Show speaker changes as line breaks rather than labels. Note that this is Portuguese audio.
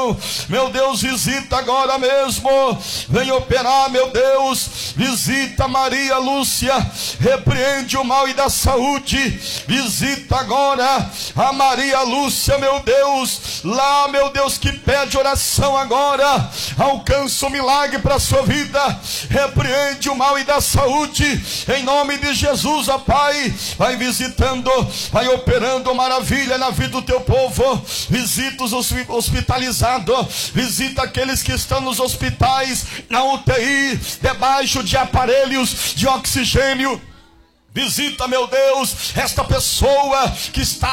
coração. Meu Deus, visita agora mesmo. Vem operar, meu Deus. Visita Maria Lúcia. Repreende o mal e dá saúde. Visita agora a Maria Lúcia, meu Deus. Lá, meu Deus, que pede oração agora. Alcança o milagre para a sua vida. Repreende o mal e dá saúde. Em nome de Jesus, ó Pai. Vai visitando, vai operando maravilha na vida do teu povo. Visita os hospitalizados. Visita aqueles que estão nos hospitais, na UTI, debaixo de aparelhos de oxigênio. Visita, meu Deus, esta pessoa que está